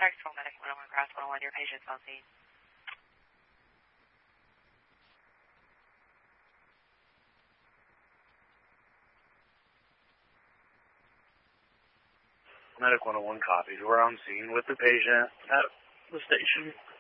Textual Medic 101 Grass 101, your patient's on scene. Medic 101 copies. We're on scene with the patient at the station.